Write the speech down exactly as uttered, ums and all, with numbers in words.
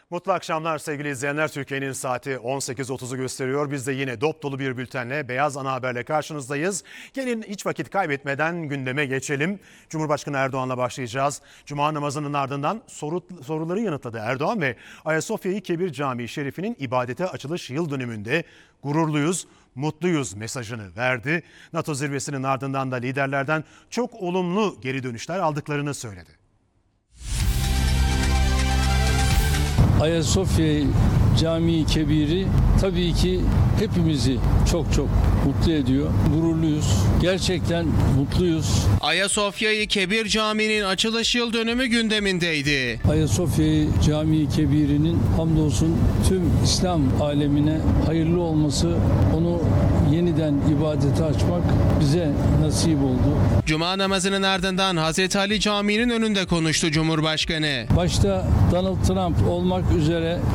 Mutlu akşamlar sevgili izleyenler. Türkiye'nin saati on sekiz otuzu gösteriyor. Biz de yine dop dolu bir bültenle, Beyaz Ana Haber'le karşınızdayız. Gelin hiç vakit kaybetmeden gündeme geçelim. Cumhurbaşkanı Erdoğan'la başlayacağız. Cuma namazının ardından soru, soruları yanıtladı Erdoğan ve Ayasofya-i Kebir Camii Şerifi'nin ibadete açılış yıl dönümünde gururluyuz, mutluyuz mesajını verdi. NATO zirvesinin ardından da liderlerden çok olumlu geri dönüşler aldıklarını söyledi. Ayasofya Camii Kebiri tabii ki hepimizi çok çok mutlu ediyor. Gururluyuz. Gerçekten mutluyuz. Ayasofya-i Kebir Camii'nin açılış yıl dönümü gündemindeydi. Ayasofya Camii Kebiri'nin hamdolsun tüm İslam alemine hayırlı olması, onu yeniden ibadete açmak bize nasip oldu. Cuma namazının ardından Hazreti Ali Camii'nin önünde konuştu Cumhurbaşkanı. Başta Donald Trump olmak üzere